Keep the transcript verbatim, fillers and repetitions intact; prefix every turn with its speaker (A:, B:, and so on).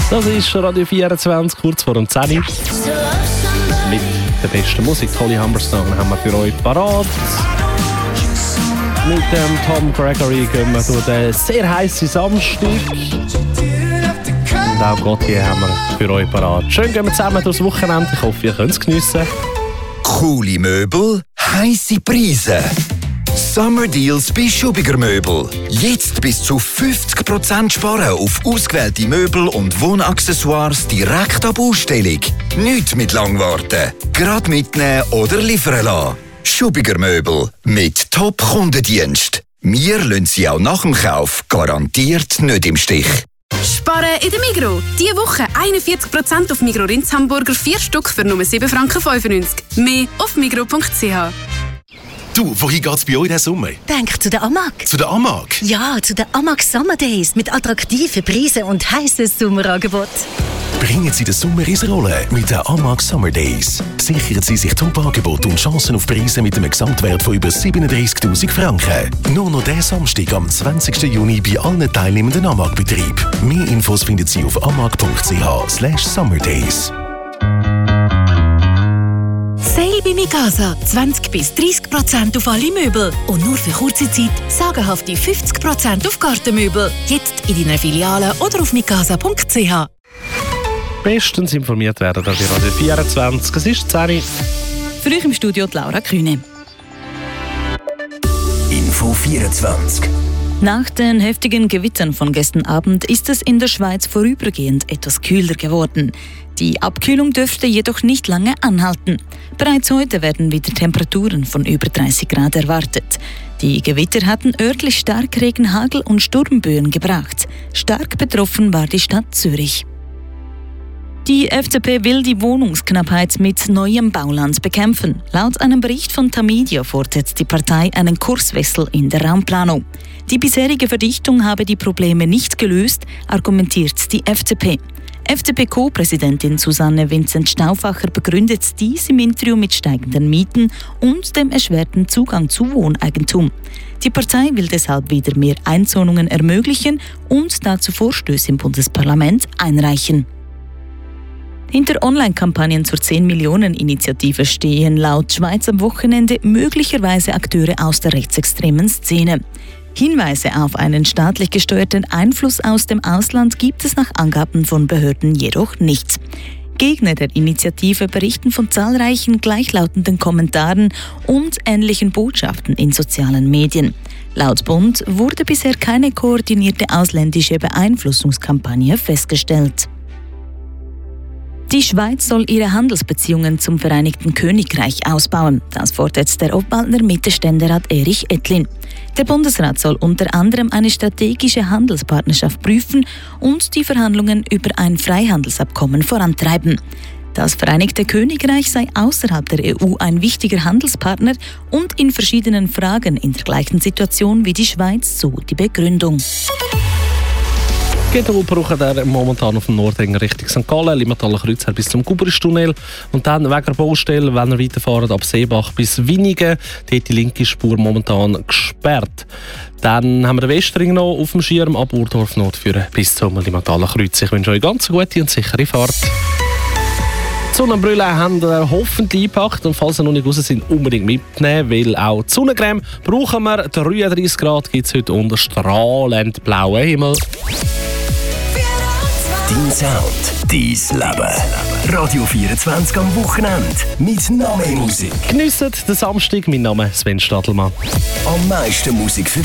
A: Das ist Radio vierundzwanzig, kurz vor dem zehn Uhr. Mit der besten Musik. Holly Humberstone haben wir für euch parat. Mit dem Tom Gregory gehen wir durch den sehr heißen Samstag. Und auch Gott hier haben wir für euch parat. Schön gehen wir zusammen durchs Wochenende. Ich hoffe, ihr könnt es geniessen.
B: Coole Möbel, heisse Preise. Summer Deals bei Schubiger Möbel. Jetzt bis zu fünfzig Prozent sparen auf ausgewählte Möbel und Wohnaccessoires direkt ab Ausstellung. Nicht mit lang warten. Gerade mitnehmen oder liefern lassen. Schubiger Möbel mit Top-Kundendienst. Wir lassen Sie auch nach dem Kauf garantiert nicht im Stich.
C: Sparen in der Migros. Diese Woche einundvierzig Prozent auf Migros Rinds Hamburger, vier Stück für nur sieben Franken fünfundneunzig. Mehr auf migros punkt c h.
D: Du, wohin geht's bei euch diesen Sommer?
E: Denk zu der Amag.
D: Zu der Amag?
E: Ja, zu der Amag Summer Days mit attraktiven Preisen und heißes Sommerangebot.
D: Bringen Sie den Sommer ins Rollen mit den Amag Summer Days. Sichern Sie sich Top-Angebote und Chancen auf Preise mit einem Gesamtwert von über siebenunddreißigtausend Franken. Nur noch diesen Samstag am zwanzigsten Juni bei allen teilnehmenden Amag-Betrieben. Mehr Infos finden Sie auf amag punkt c h slash summerdays.
F: Sale bei Mikasa. zwanzig bis dreißig Prozent auf alle Möbel. Und nur für kurze Zeit sagenhafte fünfzig Prozent auf Gartenmöbel. Jetzt in deiner Filiale oder auf mikasa punkt c h.
A: Bestens informiert werden bei Radio vierundzwanzig. Es ist zehn Uhr.
F: Für euch im Studio die Laura Kühne.
B: Info vierundzwanzig.
F: Nach den heftigen Gewittern von gestern Abend ist es in der Schweiz vorübergehend etwas kühler geworden. Die Abkühlung dürfte jedoch nicht lange anhalten. Bereits heute werden wieder Temperaturen von über dreißig Grad erwartet. Die Gewitter hatten örtlich Starkregen, Hagel und Sturmböen gebracht. Stark betroffen war die Stadt Zürich. Die F D P will die Wohnungsknappheit mit neuem Bauland bekämpfen. Laut einem Bericht von Tamedia fordert die Partei einen Kurswechsel in der Raumplanung. Die bisherige Verdichtung habe die Probleme nicht gelöst, argumentiert die F D P. F D P-Co-Präsidentin Susanne Vincent Stauffacher begründet dies im Interview mit steigenden Mieten und dem erschwerten Zugang zu Wohneigentum. Die Partei will deshalb wieder mehr Einzonungen ermöglichen und dazu Vorstöße im Bundesparlament einreichen. Hinter Online-Kampagnen zur zehn-Millionen-Initiative stehen laut Schweiz am Wochenende möglicherweise Akteure aus der rechtsextremen Szene. Hinweise auf einen staatlich gesteuerten Einfluss aus dem Ausland gibt es nach Angaben von Behörden jedoch nicht. Gegner der Initiative berichten von zahlreichen gleichlautenden Kommentaren und ähnlichen Botschaften in sozialen Medien. Laut Bund wurde bisher keine koordinierte ausländische Beeinflussungskampagne festgestellt. Die Schweiz soll ihre Handelsbeziehungen zum Vereinigten Königreich ausbauen. Das fordert der Obwaldner Mittelständerat Erich Ettlin. Der Bundesrat soll unter anderem eine strategische Handelspartnerschaft prüfen und die Verhandlungen über ein Freihandelsabkommen vorantreiben. Das Vereinigte Königreich sei außerhalb der E U ein wichtiger Handelspartner und in verschiedenen Fragen in der gleichen Situation wie die Schweiz, so die Begründung.
A: Geht brauchen wir momentan auf dem Nordhänger Richtung Sankt Gallen, Limmathaler Kreuz bis zum Gubristunnel. Und dann wegen der Baustelle, wenn ihr weiterfahrt, ab Seebach bis Winigen. Dort die linke Spur momentan gesperrt. Dann haben wir den Westring noch auf dem Schirm, ab Urdorf Nordführen bis zum Limmathaler Kreuz. Ich wünsche euch ganz gute und sichere Fahrt. Die Sonnenbrille haben wir hoffentlich eingepackt und falls sie noch nicht raus sind, unbedingt mitnehmen, weil auch die Sonnencreme brauchen wir. dreiunddreißig Grad gibt es heute unter strahlend blauen Himmel.
B: Dein Sound, dein Leben. Radio vierundzwanzig am Wochenende mit noch mehr Musik.
A: Geniessen den Samstag. Mein Name ist Sven Stadelmann.
B: Am meisten Musik für